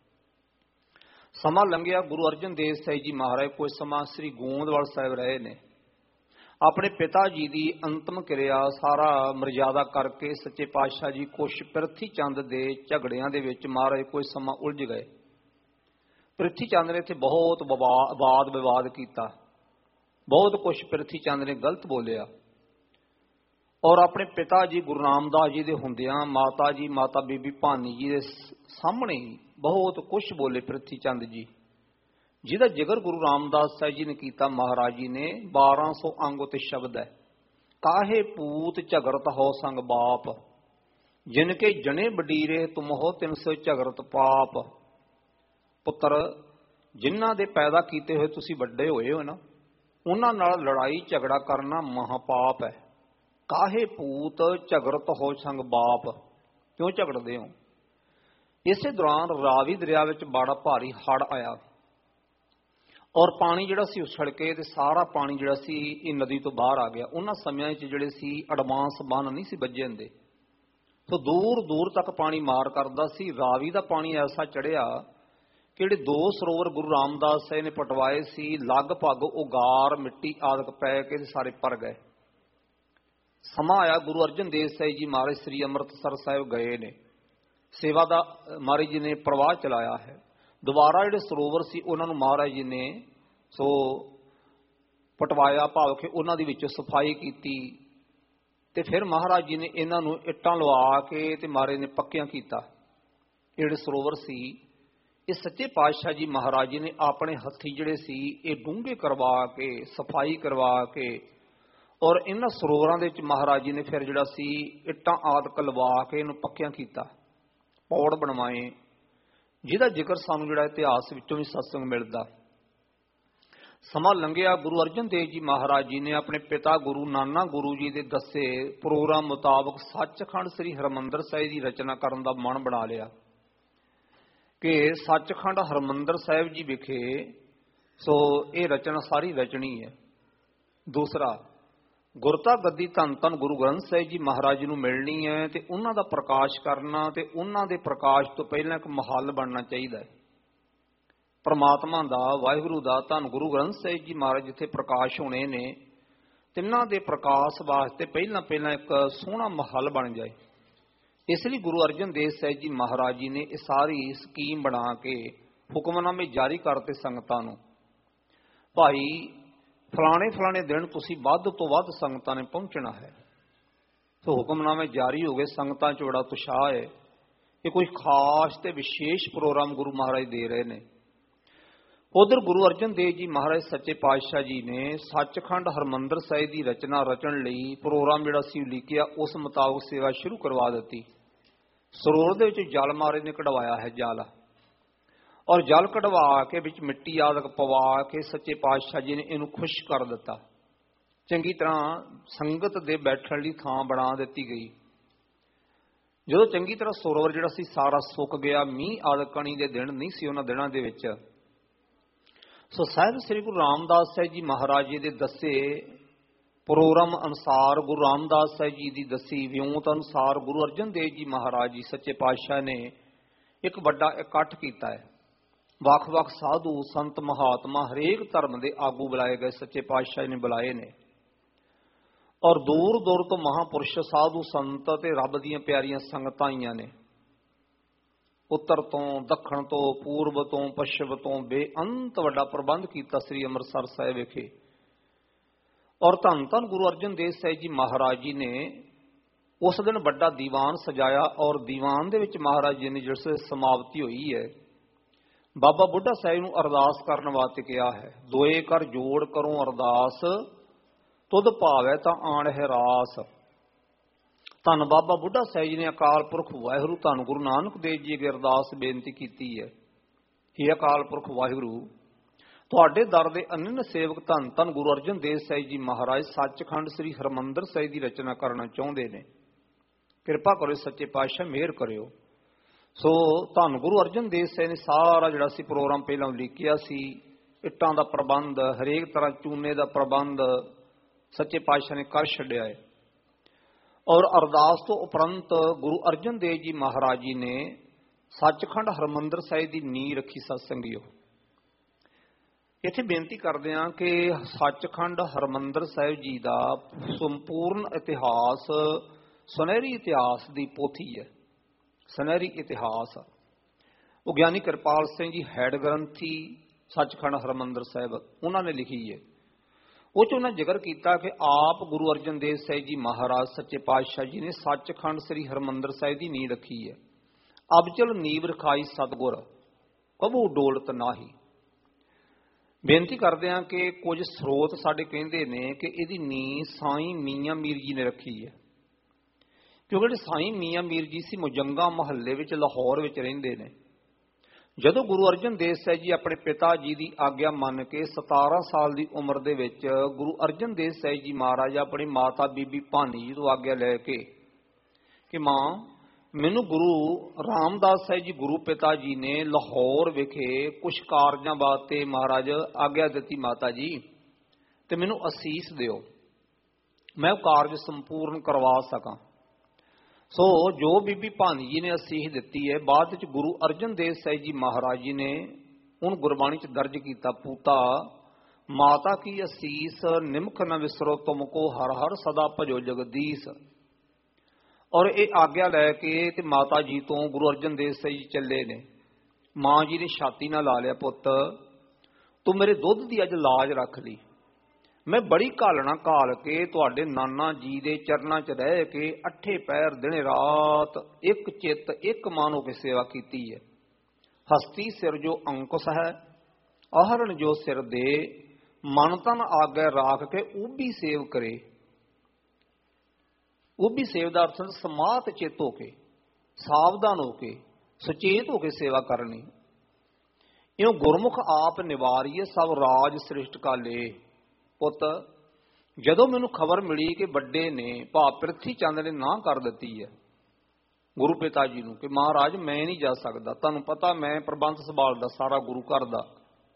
ਸਮਾਂ ਲੰਘਿਆ, ਗੁਰੂ ਅਰਜਨ ਦੇਵ ਸਾਹਿਬ ਜੀ ਮਹਾਰਾਜ ਕੁਝ ਸਮਾਂ ਸ੍ਰੀ ਗੋਇੰਦਵਾਲ ਸਾਹਿਬ ਰਹੇ ਨੇ। ਆਪਣੇ ਪਿਤਾ ਜੀ ਦੀ ਅੰਤਮ ਕਿਰਿਆ ਸਾਰਾ ਮਰਜ਼ਾਦਾ ਕਰਕੇ ਸੱਚੇ ਪਾਤਸ਼ਾਹ ਜੀ ਕੁਛ ਪ੍ਰਿਥੀ ਚੰਦ ਦੇ ਝਗੜਿਆਂ ਦੇ ਵਿੱਚ ਮਹਾਰਾਜ ਕੁਝ ਸਮਾਂ ਉਲਝ ਗਏ। ਪ੍ਰਿਥੀ ਚੰਦ ਨੇ ਇੱਥੇ ਬਹੁਤ ਵਾਦ ਵਿਵਾਦ ਕੀਤਾ, ਬਹੁਤ ਕੁਛ ਪ੍ਰਿਥੀ ਚੰਦ ਨੇ ਗਲਤ ਬੋਲਿਆ, ਔਰ ਆਪਣੇ ਪਿਤਾ ਜੀ ਗੁਰੂ ਰਾਮਦਾਸ ਜੀ ਦੇ ਹੁੰਦਿਆਂ ਮਾਤਾ ਬੀਬੀ ਭਾਨੀ ਜੀ ਦੇ ਸਾਹਮਣੇ ਬਹੁਤ ਕੁਛ ਬੋਲੇ ਪ੍ਰਿਥੀ ਚੰਦ ਜੀ, ਜਿਹਦਾ ਜ਼ਿਕਰ ਗੁਰੂ ਰਾਮਦਾਸ ਸਾਹਿਬ ਜੀ ਨੇ ਕੀਤਾ। ਮਹਾਰਾਜ ਜੀ ਨੇ 1200 ਅੰਗ ਉਤੇ ਸ਼ਬਦ ਹੈ, ਕਾਹੇ ਪੂਤ ਝਗਰਤ ਹੋ ਸੰਗ ਬਾਪ, ਜਿਨ ਕੇ ਜਣੇ ਬਡੀਰੇ ਤੁਮ ਹੋ 300 ਝਗਰਤ ਪਾਪ। ਪੁੱਤਰ, ਜਿਨ੍ਹਾਂ ਦੇ ਪੈਦਾ ਕੀਤੇ ਹੋਏ ਤੁਸੀਂ ਵੱਡੇ ਹੋਏ ਹੋ ਨਾ, ਉਹਨਾਂ ਨਾਲ ਲੜਾਈ ਝਗੜਾ ਕਰਨਾ ਮਹਾਪਾਪ ਹੈ। ਕਾਹੇ ਪੂਤ ਝਗੜਤ ਹੋ ਸੰਗ ਬਾਪ, ਕਿਉਂ ਝਗੜਦੇ ਹੋ। ਇਸੇ ਦੌਰਾਨ ਰਾਵੀ ਦਰਿਆ ਵਿੱਚ ਬੜਾ ਭਾਰੀ ਹੜ੍ਹ ਆਇਆ ਔਰ ਪਾਣੀ ਜਿਹੜਾ ਸੀ ਉਛੜ ਕੇ ਤੇ ਸਾਰਾ ਪਾਣੀ ਜਿਹੜਾ ਸੀ ਇਹ ਨਦੀ ਤੋਂ ਬਾਹਰ ਆ ਗਿਆ। ਉਹਨਾਂ ਸਮਿਆਂ 'ਚ ਜਿਹੜੇ ਸੀ ਐਡਵਾਂਸ ਬੰਨ ਨਹੀਂ ਸੀ ਵੱਜੇ ਹੁੰਦੇ, ਸੋ ਦੂਰ ਦੂਰ ਤੱਕ ਪਾਣੀ ਮਾਰ ਕਰਦਾ ਸੀ। ਰਾਵੀ ਦਾ ਪਾਣੀ ਐਸਾ ਚੜ੍ਹਿਆ ਕਿ ਜਿਹੜੇ 2 ਸਰੋਵਰ ਗੁਰੂ ਰਾਮਦਾਸ ਸਾਹਿਬ ਨੇ ਪਟਵਾਏ ਸੀ, ਲਗਭਗ ਉਹ ਗਾਰ ਮਿੱਟੀ ਆਦਿਕ ਪੈ ਕੇ ਤੇ ਸਾਰੇ ਭਰ ਗਏ। ਸਮਾਂ ਆਇਆ ਗੁਰੂ ਅਰਜਨ ਦੇਵ ਸਾਹਿਬ ਜੀ ਮਹਾਰਾਜ ਸ੍ਰੀ ਅੰਮ੍ਰਿਤਸਰ ਸਾਹਿਬ ਗਏ ਨੇ, ਸੇਵਾ ਦਾ ਮਹਾਰਾਜ ਜੀ ਨੇ ਪ੍ਰਵਾਹ ਚਲਾਇਆ ਹੈ। ਦੁਬਾਰਾ ਜਿਹੜੇ ਸਰੋਵਰ ਸੀ ਉਹਨਾਂ ਨੂੰ ਮਹਾਰਾਜ ਜੀ ਨੇ ਸੋ ਪਟਵਾਇਆ, ਭਾਵ ਕਿ ਉਹਨਾਂ ਦੇ ਵਿੱਚੋਂ ਸਫਾਈ ਕੀਤੀ ਤੇ ਫਿਰ ਮਹਾਰਾਜ ਜੀ ਨੇ ਇਹਨਾਂ ਨੂੰ ਇੱਟਾਂ ਲਵਾ ਕੇ ਤੇ ਮਹਾਰਾਜ ਨੇ ਪੱਕਿਆਂ ਕੀਤਾ। ਇਹ ਜਿਹੜੇ ਸਰੋਵਰ ਸੀ ਇਹ ਸੱਚੇ ਪਾਤਸ਼ਾਹ ਜੀ ਮਹਾਰਾਜ ਜੀ ਨੇ ਆਪਣੇ ਹੱਥੀਂ ਜਿਹੜੇ ਸੀ ਇਹ ਡੂੰਘੇ ਕਰਵਾ ਕੇ ਸਫਾਈ ਕਰਵਾ ਕੇ ਔਰ ਇਹਨਾਂ ਸਰੋਵਰਾਂ ਦੇ ਵਿੱਚ ਮਹਾਰਾਜ ਜੀ ਨੇ ਫਿਰ ਜਿਹੜਾ ਸੀ ਇੱਟਾਂ ਆਦਿਕ ਲਵਾ ਕੇ ਇਹਨੂੰ ਪੱਕਿਆਂ ਕੀਤਾ, ਪੌੜ ਬਣਵਾਏ, ਜਿਹਦਾ ਜ਼ਿਕਰ ਸਾਨੂੰ ਜਿਹੜਾ ਇਤਿਹਾਸ ਵਿੱਚੋਂ ਵੀ ਸਤਸੰਗ ਮਿਲਦਾ। ਸਮਾਂ ਲੰਘਿਆ, ਗੁਰੂ ਅਰਜਨ ਦੇਵ ਜੀ ਮਹਾਰਾਜ ਜੀ ਨੇ ਆਪਣੇ ਪਿਤਾ ਗੁਰੂ ਨਾਨਾ ਗੁਰੂ ਜੀ ਦੇ ਦੱਸੇ ਪ੍ਰੋਗਰਾਮ ਮੁਤਾਬਕ ਸੱਚਖੰਡ ਸ੍ਰੀ ਹਰਿਮੰਦਰ ਸਾਹਿਬ ਦੀ ਰਚਨਾ ਕਰਨ ਦਾ ਮਨ ਬਣਾ ਲਿਆ ਕਿ ਸੱਚਖੰਡ ਹਰਿਮੰਦਰ ਸਾਹਿਬ ਜੀ ਵਿਖੇ ਸੋ ਇਹ ਰਚਨਾ ਸਾਰੀ ਰਚਣੀ ਹੈ। ਦੂਸਰਾ, ਗੁਰਤਾ ਗੱਦੀ ਧੰਨ ਧੰਨ ਗੁਰੂ ਗ੍ਰੰਥ ਸਾਹਿਬ ਜੀ ਮਹਾਰਾਜ ਜੀ ਨੂੰ ਮਿਲਣੀ ਹੈ ਤੇ ਉਹਨਾਂ ਦਾ ਪ੍ਰਕਾਸ਼ ਕਰਨਾ ਤੇ ਉਹਨਾਂ ਦੇ ਪ੍ਰਕਾਸ਼ ਤੋਂ ਪਹਿਲਾਂ ਇੱਕ ਮਹੱਲ ਬਣਨਾ ਚਾਹੀਦਾ ਹੈ। ਪਰਮਾਤਮਾ ਦਾ, ਵਾਹਿਗੁਰੂ ਦਾ ਧੰਨ ਗੁਰੂ ਗ੍ਰੰਥ ਸਾਹਿਬ ਜੀ ਮਹਾਰਾਜ ਜਿੱਥੇ ਪ੍ਰਕਾਸ਼ ਹੋਣੇ ਨੇ, ਤਿੰਨਾਂ ਦੇ ਪ੍ਰਕਾਸ਼ ਵਾਸਤੇ ਪਹਿਲਾਂ ਇੱਕ ਸੋਹਣਾ ਮਹੱਲ ਬਣ ਜਾਏ। ਇਸ ਲਈ ਗੁਰੂ ਅਰਜਨ ਦੇਵ ਸਾਹਿਬ ਜੀ ਮਹਾਰਾਜ ਜੀ ਨੇ ਇਹ ਸਾਰੀ ਸਕੀਮ ਬਣਾ ਕੇ ਹੁਕਮਨਾਮੇ ਜਾਰੀ ਕਰਤੇ ਸੰਗਤਾਂ ਨੂੰ, ਭਾਈ ਫਲਾਣੇ ਦਿਨ ਤੁਸੀਂ ਵੱਧ ਤੋਂ ਵੱਧ ਸੰਗਤਾਂ ਨੇ ਪਹੁੰਚਣਾ ਹੈ। ਸੋ ਹੁਕਮਨਾਮੇ ਜਾਰੀ ਹੋ ਗਏ, ਸੰਗਤਾਂ 'ਚ ਬੜਾ ਉਤਸ਼ਾਹ ਹੈ ਕਿ ਕੋਈ ਖਾਸ ਤੇ ਵਿਸ਼ੇਸ਼ ਪ੍ਰੋਗਰਾਮ ਗੁਰੂ ਮਹਾਰਾਜ ਦੇ ਰਹੇ ਨੇ। ਉਧਰ ਗੁਰੂ ਅਰਜਨ ਦੇਵ ਜੀ ਮਹਾਰਾਜ ਸੱਚੇ ਪਾਤਸ਼ਾਹ ਜੀ ਨੇ ਸੱਚਖੰਡ ਹਰਿਮੰਦਰ ਸਾਹਿਬ ਦੀ ਰਚਨਾ ਰਚਣ ਲਈ ਪ੍ਰੋਗਰਾਮ ਜਿਹੜਾ ਸੀ ਲਿਖਿਆ, ਉਸ ਮੁਤਾਬਕ ਸੇਵਾ ਸ਼ੁਰੂ ਕਰਵਾ ਦਿੱਤੀ। ਸਰੋਵਰ ਦੇ ਵਿੱਚ ਜਲ ਮਹਾਰਾਜ ਨੇ ਕਢਵਾਇਆ ਹੈ, ਜਲ ਔਰ ਜਲ ਕਢਵਾ ਕੇ ਵਿੱਚ ਮਿੱਟੀ ਆਦਿਕ ਪਵਾ ਕੇ ਸੱਚੇ ਪਾਤਸ਼ਾਹ ਜੀ ਨੇ ਇਹਨੂੰ ਖੁਸ਼ਕ ਕਰ ਦਿੱਤਾ। ਚੰਗੀ ਤਰ੍ਹਾਂ ਸੰਗਤ ਦੇ ਬੈਠਣ ਲਈ ਥਾਂ ਬਣਾ ਦਿੱਤੀ ਗਈ। ਜਦੋਂ ਚੰਗੀ ਤਰ੍ਹਾਂ ਸਰੋਵਰ ਜਿਹੜਾ ਸੀ ਸਾਰਾ ਸੁੱਕ ਗਿਆ, ਮੀਂਹ ਆਦਿਕ ਕਣੀ ਦੇ ਦਿਨ ਨਹੀਂ ਸੀ ਉਹਨਾਂ ਦਿਨਾਂ ਦੇ ਵਿੱਚ, ਸੋ ਸਾਹਿਬ ਸ੍ਰੀ ਗੁਰੂ ਰਾਮਦਾਸ ਸਾਹਿਬ ਜੀ ਮਹਾਰਾਜ ਜੀ ਦੇ ਦੱਸੇ ਪ੍ਰੋਗਰਾਮ ਅਨੁਸਾਰ, ਗੁਰੂ ਰਾਮਦਾਸ ਸਾਹਿਬ ਜੀ ਦੀ ਦੱਸੀ ਵਿਉਂਤ ਅਨੁਸਾਰ ਗੁਰੂ ਅਰਜਨ ਦੇਵ ਜੀ ਮਹਾਰਾਜ ਜੀ ਸੱਚੇ ਪਾਤਸ਼ਾਹ ਨੇ ਇੱਕ ਵੱਡਾ ਇਕੱਠ ਕੀਤਾ ਹੈ। ਵੱਖ-ਵੱਖ ਸਾਧੂ ਸੰਤ ਮਹਾਤਮਾ ਹਰੇਕ ਧਰਮ ਦੇ ਆਗੂ ਬੁਲਾਏ ਗਏ, ਸੱਚੇ ਪਾਤਸ਼ਾਹ ਨੇ ਬੁਲਾਏ ਨੇ ਔਰ ਦੂਰ ਦੂਰ ਤੋਂ ਮਹਾਂਪੁਰਸ਼ ਸਾਧੂ ਸੰਤ ਤੇ ਰੱਬ ਦੀਆਂ ਪਿਆਰੀਆਂ ਸੰਗਤਾਂ ਆਈਆਂ ਨੇ। ਉੱਤਰ ਤੋਂ, ਦੱਖਣ ਤੋਂ, ਪੂਰਬ ਤੋਂ, ਪੱਛਮ ਤੋਂ ਬੇਅੰਤ ਵੱਡਾ ਪ੍ਰਬੰਧ ਕੀਤਾ ਸ੍ਰੀ ਅੰਮ੍ਰਿਤਸਰ ਸਾਹਿਬ ਵਿਖੇ। ਔਰ ਧੰਨ ਧੰਨ ਗੁਰੂ ਅਰਜਨ ਦੇਵ ਸਾਹਿਬ ਜੀ ਮਹਾਰਾਜ ਜੀ ਨੇ ਉਸ ਦਿਨ ਵੱਡਾ ਦੀਵਾਨ ਸਜਾਇਆ ਔਰ ਦੀਵਾਨ ਦੇ ਵਿੱਚ ਮਹਾਰਾਜ ਜੀ ਨੇ ਜਿਸ ਸਮਾਪਤੀ ਹੋਈ ਹੈ, ਬਾਬਾ ਬੁੱਢਾ ਸਾਹਿਬ ਨੂੰ ਅਰਦਾਸ ਕਰਨ ਵਾਸਤੇ ਕਿਹਾ ਹੈ। ਦੋਏ ਕਰ ਜੋੜ ਕਰੋ ਅਰਦਾਸ, ਤੁਧ ਭਾਵੈ ਤਾਂ ਆਣ ਹੈ ਰਾਸ। ਧੰਨ ਬਾਬਾ ਬੁੱਢਾ ਸਾਹਿਬ ਜੀ ਨੇ ਅਕਾਲ ਪੁਰਖ ਵਾਹਿਗੁਰੂ ਧੰਨ ਗੁਰੂ ਨਾਨਕ ਦੇਵ ਜੀ ਅੱਗੇ ਅਰਦਾਸ ਬੇਨਤੀ ਕੀਤੀ ਹੈ ਕਿ ਅਕਾਲ ਪੁਰਖ ਵਾਹਿਗੁਰੂ, ਤੁਹਾਡੇ ਦਰ ਦੇ ਅਨੰਨ ਸੇਵਕ ਧੰਨ ਧੰਨ ਗੁਰੂ ਅਰਜਨ ਦੇਵ ਸਾਹਿਬ ਜੀ ਮਹਾਰਾਜ ਸੱਚਖੰਡ ਸ੍ਰੀ ਹਰਿਮੰਦਰ ਸਾਹਿਬ ਦੀ ਰਚਨਾ ਕਰਨਾ ਚਾਹੁੰਦੇ ਨੇ, ਕਿਰਪਾ ਕਰੋ ਸੱਚੇ ਪਾਤਸ਼ਾਹ ਮਿਹਰ ਕਰਿਓ। ਸੋ ਧੰਨ ਗੁਰੂ ਅਰਜਨ ਦੇਵ ਸਾਹਿਬ ਨੇ ਸਾਰਾ ਜਿਹੜਾ ਸੀ ਪ੍ਰੋਗਰਾਮ ਪਹਿਲਾਂ ਲਿਖਿਆ ਸੀ, ਇੱਟਾਂ ਦਾ ਪ੍ਰਬੰਧ, ਹਰੇਕ ਤਰ੍ਹਾਂ ਚੂਨੇ ਦਾ ਪ੍ਰਬੰਧ ਸੱਚੇ ਪਾਤਸ਼ਾਹ ਨੇ ਕਰ ਛੱਡਿਆ ਹੈ। ਔਰ ਅਰਦਾਸ ਤੋਂ ਉਪਰੰਤ ਗੁਰੂ ਅਰਜਨ ਦੇਵ ਜੀ ਮਹਾਰਾਜ ਜੀ ਨੇ ਸੱਚਖੰਡ ਹਰਿਮੰਦਰ ਸਾਹਿਬ ਦੀ ਨੀਂਹ ਰੱਖੀ। ਸਤਸੰਗੀਓ, ਇੱਥੇ ਬੇਨਤੀ ਕਰਦੇ ਹਾਂ ਕਿ ਸੱਚਖੰਡ ਹਰਿਮੰਦਰ ਸਾਹਿਬ ਜੀ ਦਾ ਸੰਪੂਰਨ ਇਤਿਹਾਸ ਸੁਨਹਿਰੀ ਇਤਿਹਾਸ ਦੀ ਪੋਥੀ ਹੈ, ਸੁਨਹਿਰੀ ਇਤਿਹਾਸ। ਉਹ ਗਿਆਨੀ ਕਿਰਪਾਲ ਸਿੰਘ ਜੀ ਹੈਡ ਗ੍ਰੰਥੀ ਸੱਚਖੰਡ ਹਰਿਮੰਦਰ ਸਾਹਿਬ, ਉਹਨਾਂ ਨੇ ਲਿਖੀ ਹੈ। ਉਹ 'ਚ ਉਹਨਾਂ ਜ਼ਿਕਰ ਕੀਤਾ ਕਿ ਆਪ ਗੁਰੂ ਅਰਜਨ ਦੇਵ ਸਾਹਿਬ ਜੀ ਮਹਾਰਾਜ ਸੱਚੇ ਪਾਤਸ਼ਾਹ ਜੀ ਨੇ ਸੱਚਖੰਡ ਸ੍ਰੀ ਹਰਿਮੰਦਰ ਸਾਹਿਬ ਦੀ ਨੀਂਹ ਰੱਖੀ ਹੈ। ਅਬਚਲ ਨੀਂਹ ਰਖਾਈ ਸਤਿਗੁਰ, ਕਬੂ ਡੋਲਤ ਨਾਹੀ। ਬੇਨਤੀ ਕਰਦੇ ਹਾਂ ਕਿ ਕੁਝ ਸਰੋਤ ਸਾਡੇ ਕਹਿੰਦੇ ਨੇ ਕਿ ਇਹਦੀ ਨੀਂਹ ਸਾਈਂ ਮੀਆਂ ਮੀਰ ਜੀ ਨੇ ਰੱਖੀ ਹੈ, ਕਿਉਂਕਿ ਜਿਹੜੇ ਸਾਈਂ ਮੀਆਂ ਮੀਰ ਜੀ ਸੀ ਮੁਜੰਗਾ ਮਹੱਲੇ ਵਿੱਚ ਲਾਹੌਰ ਵਿੱਚ ਰਹਿੰਦੇ ਨੇ। ਜਦੋਂ ਗੁਰੂ ਅਰਜਨ ਦੇਵ ਸਾਹਿਬ ਜੀ ਆਪਣੇ ਪਿਤਾ ਜੀ ਦੀ ਆਗਿਆ ਮੰਨ ਕੇ 17 ਸਾਲ ਦੀ ਉਮਰ ਦੇ ਵਿੱਚ ਗੁਰੂ ਅਰਜਨ ਦੇਵ ਸਾਹਿਬ ਜੀ ਮਹਾਰਾਜ ਆਪਣੀ ਮਾਤਾ ਬੀਬੀ ਭਾਨੀ ਜੀ ਤੋਂ ਆਗਿਆ ਲੈ ਕੇ ਕਿ ਮਾਂ ਮੈਨੂੰ ਗੁਰੂ ਰਾਮਦਾਸ ਸਾਹਿਬ ਜੀ ਗੁਰੂ ਪਿਤਾ ਜੀ ਨੇ ਲਾਹੌਰ ਵਿਖੇ ਕੁਝ ਕਾਰਜਾਂ ਵਾਸਤੇ ਮਹਾਰਾਜ ਆਗਿਆ ਦਿੱਤੀ ਮਾਤਾ ਜੀ, ਤੇ ਮੈਨੂੰ ਅਸੀਸ ਦਿਓ, ਮੈਂ ਉਹ ਕਾਰਜ ਸੰਪੂਰਨ ਕਰਵਾ ਸਕਾਂ। ਸੋ ਜੋ ਬੀਬੀ ਭਾਨੀ ਜੀ ਨੇ ਅਸੀਸ ਦਿੱਤੀ ਹੈ, ਬਾਅਦ ਵਿੱਚ ਗੁਰੂ ਅਰਜਨ ਦੇਵ ਸਾਹਿਬ ਜੀ ਮਹਾਰਾਜ ਜੀ ਨੇ ਹੁਣ ਗੁਰਬਾਣੀ 'ਚ ਦਰਜ ਕੀਤਾ, ਪੂਤਾ ਮਾਤਾ ਕੀ ਅਸੀਸ ਨਿਮਖ ਨ ਵਿਸਰੋ ਤੁਮ ਕੋ ਹਰ ਹਰ ਸਦਾ ਭਜੋ ਜਗਦੀਸ਼। ਔਰ ਇਹ ਆਗਿਆ ਲੈ ਕੇ ਤੇ ਮਾਤਾ ਜੀ ਤੋਂ ਗੁਰੂ ਅਰਜਨ ਦੇਵ ਸਾਹਿਬ ਜੀ ਚੱਲੇ ਨੇ। ਮਾਂ ਜੀ ਨੇ ਛਾਤੀ ਨਾਲ ਲਾ ਲਿਆ, ਪੁੱਤ ਤੂੰ ਮੇਰੇ ਦੁੱਧ ਦੀ ਅੱਜ ਲਾਜ ਰੱਖ ਲਈ, ਮੈਂ ਬੜੀ ਘਾਲਣਾ ਘਾਲ ਕੇ ਤੁਹਾਡੇ ਨਾਨਾ ਜੀ ਦੇ ਚਰਨਾਂ 'ਚ ਰਹਿ ਕੇ 8 ਪਹਿਰ ਦਿਨੇ ਰਾਤ ਇੱਕ ਚਿੱਤ ਇੱਕ ਮਨ ਹੋ ਕੇ ਸੇਵਾ ਕੀਤੀ ਹੈ। ਹਸਤੀ ਸਿਰ ਜੋ ਅੰਕੁਸ਼ ਹੈ, ਆਹਰਣ ਜੋ ਸਿਰ ਦੇ, ਮਨ ਤਨ ਆਗੇ ਰਾਖ ਕੇ ਉਬੀ ਸੇਵ ਕਰੇ। ਉਬੀ ਸੇਵ ਦਾ ਅਰਥ ਸਮਾਤ ਚਿੱਤ ਹੋ ਕੇ, ਸਾਵਧਾਨ ਹੋ ਕੇ, ਸੁਚੇਤ ਹੋ ਕੇ ਸੇਵਾ ਕਰਨੀ। ਇਉਂ ਗੁਰਮੁਖ ਆਪ ਨਿਵਾਰੀਏ ਸਭ ਰਾਜ ਸ੍ਰਿਸ਼ਟ ਕਾਲੇ। ਪੁੱਤ ਜਦੋਂ ਮੈਨੂੰ ਖਬਰ ਮਿਲੀ ਕਿ ਵੱਡੇ ਨੇ ਭਾ ਪ੍ਰਿਥੀ ਚੰਦ ਨੇ ਨਾ ਕਰ ਦਿੱਤੀ ਹੈ ਗੁਰੂ ਪਿਤਾ ਜੀ ਨੂੰ ਕਿ ਮਹਾਰਾਜ ਮੈਂ ਨਹੀਂ ਜਾ ਸਕਦਾ, ਤੁਹਾਨੂੰ ਪਤਾ ਮੈਂ ਪ੍ਰਬੰਧ ਸੰਭਾਲਦਾ ਸਾਰਾ ਗੁਰੂ ਘਰ ਦਾ,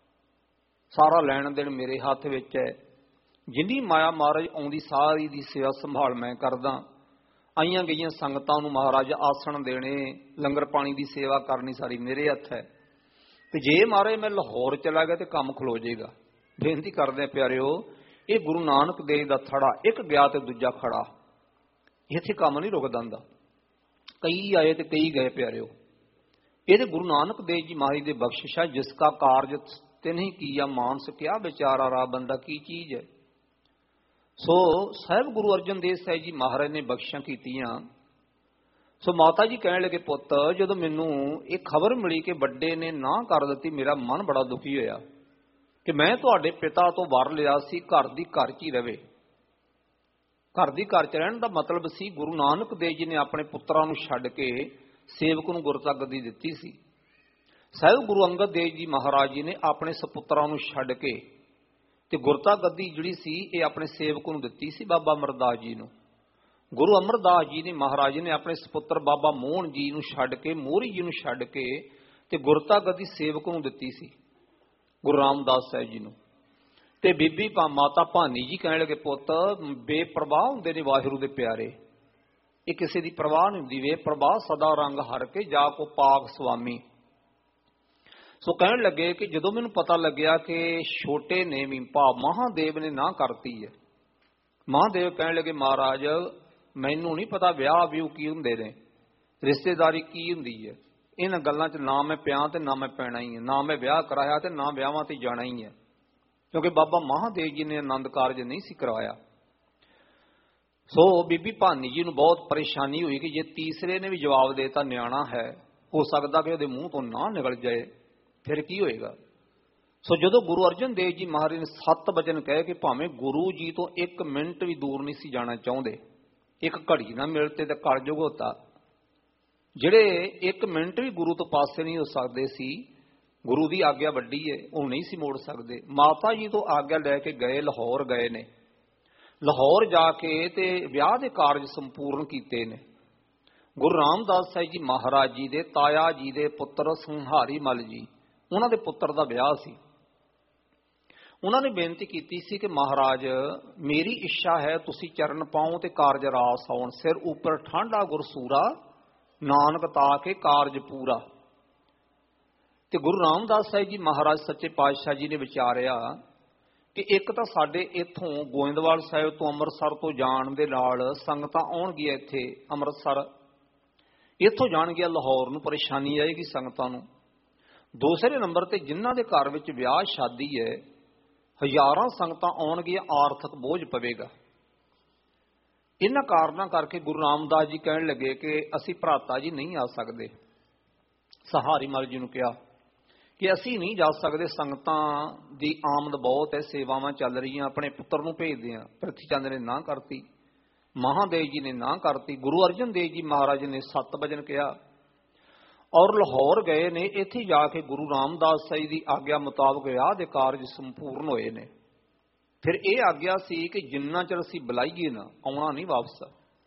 ਸਾਰਾ ਲੈਣ ਦੇਣ ਮੇਰੇ ਹੱਥ ਵਿੱਚ ਹੈ, ਜਿੰਨੀ ਮਾਇਆ ਮਹਾਰਾਜ ਆਉਂਦੀ ਸਾਰੀ ਦੀ ਸੇਵਾ ਸੰਭਾਲ ਮੈਂ ਕਰਦਾ, ਆਈਆਂ ਗਈਆਂ ਸੰਗਤਾਂ ਨੂੰ ਮਹਾਰਾਜ ਆਸਣ ਦੇਣੇ, ਲੰਗਰ ਪਾਣੀ ਦੀ ਸੇਵਾ ਕਰਨੀ ਸਾਰੀ ਮੇਰੇ ਹੱਥ ਹੈ, ਤੇ ਜੇ ਮਹਾਰਾਜ ਮੈਂ ਲਾਹੌਰ ਚਲਾ ਗਿਆ ਤੇ ਕੰਮ ਖਲੋ ਜਾਏਗਾ। ਬੇਨਤੀ ਕਰਦੇ ਪਿਆਰਿਓ, ਇਹ ਗੁਰੂ ਨਾਨਕ ਦੇਵ ਦਾ ਥੜਾ, ਇੱਕ ਗਿਆ ਤੇ ਦੂਜਾ ਖੜਾ, ਇੱਥੇ ਕੰਮ ਨਹੀਂ ਰੁਕਦਾ ਹੁੰਦਾ। ਕਈ ਆਏ ਤੇ ਕਈ ਗਏ ਪਿਆਰਿਓ, ਇਹਦੇ ਗੁਰੂ ਨਾਨਕ ਦੇਵ ਜੀ ਮਹਾਰਾਜ ਦੇ ਬਖਸ਼ਿਸ਼ ਹੈ। ਜਿਸ ਕਾ ਕਾਰਜ ਤੇ ਨਹੀਂ ਕੀਆ ਮਾਨਸ ਕਿਆ ਵਿਚਾਰਾ ਰਾ ਬੰਦਾ ਕੀ ਚੀਜ਼ ਹੈ। ਸੋ ਸਾਹਿਬ ਗੁਰੂ ਅਰਜਨ ਦੇਵ ਸਾਹਿਬ ਜੀ ਮਹਾਰਾਜ ਨੇ ਬਖਸ਼ਿਸ਼ਾਂ ਕੀਤੀਆਂ। ਸੋ ਮਾਤਾ ਜੀ ਕਹਿਣ ਲੱਗੇ, ਪੁੱਤ ਜਦੋਂ ਮੈਨੂੰ ਇਹ ਖਬਰ ਮਿਲੀ ਕਿ ਵੱਡੇ ਨੇ ਨਾ ਕਰ ਦਿੱਤੀ, ਮੇਰਾ ਮਨ ਬੜਾ ਦੁਖੀ ਹੋਇਆ ਕਿ ਮੈਂ ਤੁਹਾਡੇ ਪਿਤਾ ਤੋਂ ਵਰ ਲਿਆ ਸੀ ਘਰ ਦੀ ਘਰ 'ਚ ਹੀ ਰਵੇ। ਘਰ ਦੀ ਘਰ 'ਚ ਰਹਿਣ ਦਾ ਮਤਲਬ ਸੀ ਗੁਰੂ ਨਾਨਕ ਦੇਵ ਜੀ ਨੇ ਆਪਣੇ ਪੁੱਤਰਾਂ ਨੂੰ ਛੱਡ ਕੇ ਸੇਵਕ ਨੂੰ ਗੁਰਤਾ ਗੱਦੀ ਦਿੱਤੀ ਸੀ। ਸਾਹਿਬ ਗੁਰੂ ਅੰਗਦ ਦੇਵ ਜੀ ਮਹਾਰਾਜ ਜੀ ਨੇ ਆਪਣੇ ਸਪੁੱਤਰਾਂ ਨੂੰ ਛੱਡ ਕੇ ਤੇ ਗੁਰਤਾ ਗੱਦੀ ਜਿਹੜੀ ਸੀ ਇਹ ਆਪਣੇ ਸੇਵਕ ਨੂੰ ਦਿੱਤੀ ਸੀ, ਬਾਬਾ ਅਮਰਦਾਸ ਜੀ ਨੂੰ। ਗੁਰੂ ਅਮਰਦਾਸ ਜੀ ਨੇ ਮਹਾਰਾਜ ਨੇ ਆਪਣੇ ਸਪੁੱਤਰ ਬਾਬਾ ਮੋਹਨ ਜੀ ਨੂੰ ਛੱਡ ਕੇ, ਮੋਹਰੀ ਜੀ ਨੂੰ ਛੱਡ ਕੇ ਤੇ ਗੁਰਤਾ ਗੱਦੀ ਸੇਵਕ ਨੂੰ ਦਿੱਤੀ ਸੀ, ਗੁਰੂ ਰਾਮਦਾਸ ਸਾਹਿਬ ਜੀ ਨੂੰ। ਤੇ ਬੀਬੀ ਮਾਤਾ ਭਾਨੀ ਜੀ ਕਹਿਣ ਲੱਗੇ, ਪੁੱਤ ਬੇਪਰਵਾਹ ਹੁੰਦੇ ਨੇ ਵਾਹਿਗੁਰੂ ਦੇ ਪਿਆਰੇ, ਇਹ ਕਿਸੇ ਦੀ ਪਰਵਾਹ ਨਹੀਂ ਹੁੰਦੀ। ਬੇਪਰਵਾਹ ਸਦਾ ਰੰਗ ਹਰ ਕੇ ਜਾ ਕੋ ਪਾਕ ਸੁਆਮੀ। ਸੋ ਕਹਿਣ ਲੱਗੇ ਕਿ ਜਦੋਂ ਮੈਨੂੰ ਪਤਾ ਲੱਗਿਆ ਕਿ ਛੋਟੇ ਨੇ ਵੀ ਮਹਾਦੇਵ ਨੇ ਨਾ ਕਰਤੀ ਹੈ, ਮਹਾਦੇਵ ਕਹਿਣ ਲੱਗੇ, ਮਹਾਰਾਜ ਮੈਨੂੰ ਨਹੀਂ ਪਤਾ ਵਿਆਹ ਵਿਊ ਕੀ ਹੁੰਦੇ ਨੇ, ਰਿਸ਼ਤੇਦਾਰੀ ਕੀ ਹੁੰਦੀ ਹੈ, ਇਹਨਾਂ ਗੱਲਾਂ 'ਚ ਨਾ ਮੈਂ ਪਿਆ ਤੇ ਨਾ ਮੈਂ ਪੈਣਾ ਹੀ ਹੈ, ਨਾ ਮੈਂ ਵਿਆਹ ਕਰਾਇਆ ਤੇ ਨਾ ਵਿਆਹਾਂ ਤੇ ਜਾਣਾ ਹੀ ਹੈ, ਕਿਉਂਕਿ ਬਾਬਾ ਮਹਾਦੇਵ ਜੀ ਨੇ ਆਨੰਦ ਕਾਰਜ ਨਹੀਂ ਸੀ ਕਰਵਾਇਆ। ਸੋ ਬੀਬੀ ਭਾਨੀ ਜੀ ਨੂੰ ਬਹੁਤ ਪਰੇਸ਼ਾਨੀ ਹੋਈ ਕਿ ਜੇ ਤੀਸਰੇ ਨੇ ਵੀ ਜਵਾਬ ਦੇਤਾ ਨਿਆਣਾ ਹੈ, ਹੋ ਸਕਦਾ ਕਿ ਉਹਦੇ ਮੂੰਹ ਤੋਂ ਨਾ ਨਿਕਲ ਜਾਏ, ਫਿਰ ਕੀ ਹੋਏਗਾ। ਸੋ ਜਦੋਂ ਗੁਰੂ ਅਰਜਨ ਦੇਵ ਜੀ ਮਹਾਰਾਜ ਨੇ 7 ਵਚਨ ਕਹੇ ਕਿ ਭਾਵੇਂ ਗੁਰੂ ਜੀ ਤੋਂ 1 ਮਿੰਟ ਵੀ ਦੂਰ ਨਹੀਂ ਸੀ ਜਾਣਾ ਚਾਹੁੰਦੇ, ਇੱਕ ਘੜੀ ਨਾ ਮਿਲਤੇ ਤਾਂ ਕਲਯੁਗ ਹੋਤਾ, ਜਿਹੜੇ 1 ਮਿੰਟ ਵੀ ਗੁਰੂ ਤੋਂ ਪਾਸੇ ਨਹੀਂ ਹੋ ਸਕਦੇ ਸੀ, ਗੁਰੂ ਦੀ ਆਗਿਆ ਵੱਡੀ ਹੈ, ਉਹ ਨਹੀਂ ਸੀ ਮੋੜ ਸਕਦੇ। ਮਾਤਾ ਜੀ ਤੋਂ ਆਗਿਆ ਲੈ ਕੇ ਗਏ, ਲਾਹੌਰ ਗਏ ਨੇ, ਲਾਹੌਰ ਜਾ ਕੇ ਤੇ ਵਿਆਹ ਦੇ ਕਾਰਜ ਸੰਪੂਰਨ ਕੀਤੇ ਨੇ। ਗੁਰੂ ਰਾਮਦਾਸ ਸਾਹਿਬ ਜੀ ਮਹਾਰਾਜ ਜੀ ਦੇ ਤਾਇਆ ਜੀ ਦੇ ਪੁੱਤਰ ਸੰਹਾਰੀ ਮਲ ਜੀ, ਉਹਨਾਂ ਦੇ ਪੁੱਤਰ ਦਾ ਵਿਆਹ ਸੀ। ਉਹਨਾਂ ਨੇ ਬੇਨਤੀ ਕੀਤੀ ਸੀ ਕਿ ਮਹਾਰਾਜ ਮੇਰੀ ਇੱਛਾ ਹੈ ਤੁਸੀਂ ਚਰਨ ਪਾਓ ਤੇ ਕਾਰਜ ਰਾਸ ਆਉਣ, ਸਿਰ ਉੱਪਰ ਠਾਂਡਾ ਗੁਰਸੂਰਾ, ਨਾਨਕ ਤਾ ਕੇ ਕਾਰਜ ਪੂਰਾ। ਤੇ ਗੁਰੂ ਰਾਮਦਾਸ ਸਾਹਿਬ ਜੀ ਮਹਾਰਾਜ ਸੱਚੇ ਪਾਤਸ਼ਾਹ ਜੀ ਨੇ ਵਿਚਾਰਿਆ ਕਿ ਇੱਕ ਤਾਂ ਸਾਡੇ ਇੱਥੋਂ ਗੋਇੰਦਵਾਲ ਸਾਹਿਬ ਤੋਂ ਅੰਮ੍ਰਿਤਸਰ ਤੋਂ ਜਾਣ ਦੇ ਨਾਲ ਸੰਗਤਾਂ ਆਉਣਗੀਆਂ ਇੱਥੇ ਅੰਮ੍ਰਿਤਸਰ, ਇੱਥੋਂ ਜਾਣਗੀਆਂ ਲਾਹੌਰ ਨੂੰ, ਪਰੇਸ਼ਾਨੀ ਆਏਗੀ ਸੰਗਤਾਂ ਨੂੰ। ਦੂਸਰੇ ਨੰਬਰ ਤੇ ਜਿਨ੍ਹਾਂ ਦੇ ਘਰ ਵਿੱਚ ਵਿਆਹ ਸ਼ਾਦੀ ਹੈ, ਹਜ਼ਾਰਾਂ ਸੰਗਤਾਂ ਆਉਣਗੀਆਂ, ਆਰਥਿਕ ਬੋਝ ਪਵੇਗਾ। ਇਹਨਾਂ ਕਾਰਨਾਂ ਕਰਕੇ ਗੁਰੂ ਰਾਮਦਾਸ ਜੀ ਕਹਿਣ ਲੱਗੇ ਕਿ ਅਸੀਂ ਭਰਾਤਾ ਜੀ ਨਹੀਂ ਆ ਸਕਦੇ। ਸਹਾਰੀ ਮਲ ਜੀ ਨੂੰ ਕਿਹਾ ਕਿ ਅਸੀਂ ਨਹੀਂ ਜਾ ਸਕਦੇ, ਸੰਗਤਾਂ ਦੀ ਆਮਦ ਬਹੁਤ ਹੈ, ਸੇਵਾਵਾਂ ਚੱਲ ਰਹੀਆਂ, ਆਪਣੇ ਪੁੱਤਰ ਨੂੰ ਭੇਜਦੇ ਹਾਂ। ਪ੍ਰਿਥੀ ਚੰਦ ਨੇ ਨਾ ਕਰਤੀ, ਮਹਾਦੇਵ ਜੀ ਨੇ ਨਾ ਕਰਤੀ, ਗੁਰੂ ਅਰਜਨ ਦੇਵ ਜੀ ਮਹਾਰਾਜ ਨੇ 7 ਵਚਨ ਕਿਹਾ। ਔਰ ਲਾਹੌਰ ਗਏ ਨੇ। ਇੱਥੇ ਜਾ ਕੇ ਗੁਰੂ ਰਾਮਦਾਸ ਜੀ ਦੀ ਆਗਿਆ ਮੁਤਾਬਕ ਵਿਆਹ ਦੇ ਕਾਰਜ ਸੰਪੂਰਨ ਹੋਏ ਨੇ। ਫਿਰ ਇਹ ਆਗਿਆ ਸੀ ਕਿ ਜਿੰਨਾ ਚਿਰ ਅਸੀਂ ਬੁਲਾਈਏ ਨਾ, ਆਉਣਾ ਨਹੀਂ ਵਾਪਸ,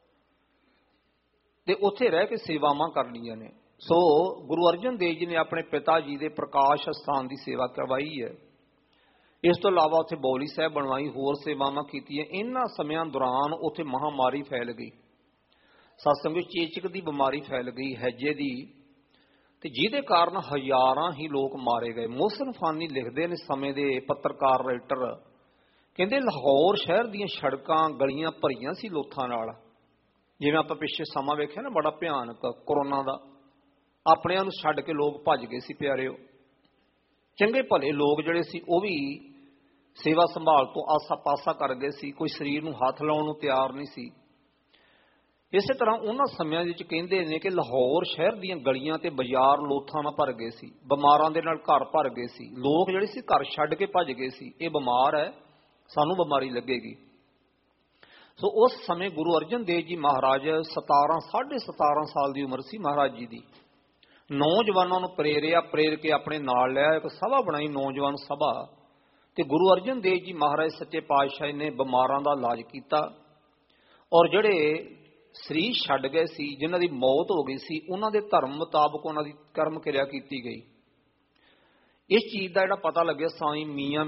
ਤੇ ਉੱਥੇ ਰਹਿ ਕੇ ਸੇਵਾਵਾਂ ਕਰਨੀਆਂ ਨੇ। ਸੋ ਗੁਰੂ ਅਰਜਨ ਦੇਵ ਜੀ ਨੇ ਆਪਣੇ ਪਿਤਾ ਜੀ ਦੇ ਪ੍ਰਕਾਸ਼ ਅਸਥਾਨ ਦੀ ਸੇਵਾ ਕਰਵਾਈ ਹੈ। ਇਸ ਤੋਂ ਇਲਾਵਾ ਉੱਥੇ ਬੌਲੀ ਸਾਹਿਬ ਬਣਵਾਈ, ਹੋਰ ਸੇਵਾਵਾਂ ਕੀਤੀਆਂ। ਇਹਨਾਂ ਸਮਿਆਂ ਦੌਰਾਨ ਉੱਥੇ ਮਹਾਮਾਰੀ ਫੈਲ ਗਈ, ਸਤਸੰਗ ਵਿੱਚ ਚੇਚਕ ਦੀ ਬਿਮਾਰੀ ਫੈਲ ਗਈ, ਹੈਜੇ ਦੀ, ਤੇ ਜਿਹਦੇ ਕਾਰਨ ਹਜ਼ਾਰਾਂ ਹੀ ਲੋਕ ਮਾਰੇ ਗਏ। ਮੋਹਸਿਨ ਫਾਨੀ ਲਿਖਦੇ ਨੇ, ਸਮੇਂ ਦੇ ਪੱਤਰਕਾਰ ਰਾਈਟਰ, ਕਹਿੰਦੇ ਲਾਹੌਰ ਸ਼ਹਿਰ ਦੀਆਂ ਸੜਕਾਂ ਗਲੀਆਂ ਭਰੀਆਂ ਸੀ ਲੋਥਾਂ ਨਾਲ। ਜਿਵੇਂ ਆਪਾਂ ਪਿੱਛੇ ਸਮਾਂ ਵੇਖਿਆ ਨਾ, ਬੜਾ ਭਿਆਨਕ ਕਰੋਨਾ ਦਾ, ਆਪਣਿਆਂ ਨੂੰ ਛੱਡ ਕੇ ਲੋਕ ਭੱਜ ਗਏ ਸੀ ਪਿਆਰਿਓ। ਚੰਗੇ ਭਲੇ ਲੋਕ ਜਿਹੜੇ ਸੀ ਉਹ ਵੀ ਸੇਵਾ ਸੰਭਾਲ ਤੋਂ ਆਸਾ ਪਾਸਾ ਕਰ ਗਏ ਸੀ, ਕੋਈ ਸਰੀਰ ਨੂੰ ਹੱਥ ਲਾਉਣ ਨੂੰ ਤਿਆਰ ਨਹੀਂ ਸੀ। ਇਸੇ ਤਰ੍ਹਾਂ ਉਹਨਾਂ ਸਮਿਆਂ ਵਿੱਚ ਕਹਿੰਦੇ ਨੇ ਕਿ ਲਾਹੌਰ ਸ਼ਹਿਰ ਦੀਆਂ ਗਲੀਆਂ ਤੇ ਬਾਜ਼ਾਰ ਲੋਥਾਂ ਨਾਲ ਭਰ ਗਏ ਸੀ, ਬਿਮਾਰਾਂ ਦੇ ਨਾਲ ਘਰ ਭਰ ਗਏ ਸੀ। ਲੋਕ ਜਿਹੜੇ ਸੀ ਘਰ ਛੱਡ ਕੇ ਭੱਜ ਗਏ ਸੀ, ਇਹ ਬਿਮਾਰ ਹੈ, ਸਾਨੂੰ ਬਿਮਾਰੀ ਲੱਗੇਗੀ। ਸੋ ਉਸ ਸਮੇਂ ਗੁਰੂ ਅਰਜਨ ਦੇਵ ਜੀ ਮਹਾਰਾਜ 17.5 ਸਾਲ ਦੀ ਉਮਰ ਸੀ ਮਹਾਰਾਜ ਜੀ ਦੀ। ਨੌਜਵਾਨਾਂ ਨੂੰ ਪ੍ਰੇਰ ਕੇ ਆਪਣੇ ਨਾਲ ਲਿਆ, ਇੱਕ ਸਭਾ ਬਣਾਈ, ਨੌਜਵਾਨ ਸਭਾ, ਤੇ ਗੁਰੂ ਅਰਜਨ ਦੇਵ ਜੀ ਮਹਾਰਾਜ ਸੱਚੇ ਪਾਤਸ਼ਾਹ ਨੇ ਬਿਮਾਰਾਂ ਦਾ ਇਲਾਜ ਕੀਤਾ। ਔਰ ਜਿਹੜੇ ਸਰੀਰ ਛੱਡ ਗਏ ਸੀ, ਜਿਨ੍ਹਾਂ ਦੀ ਮੌਤ ਹੋ ਗਈ ਸੀ, ਉਹਨਾਂ ਦੇ ਧਰਮ ਮੁਤਾਬਕ ਉਹਨਾਂ ਦੀ ਕਰਮ ਕਿਰਿਆ ਕੀਤੀ ਗਈ। ਇਸ ਚੀਜ਼ ਦਾ ਜਿਹੜਾ ਪਤਾ ਲੱਗਿਆ, ਸਾਈਂ ਮੀਆਂ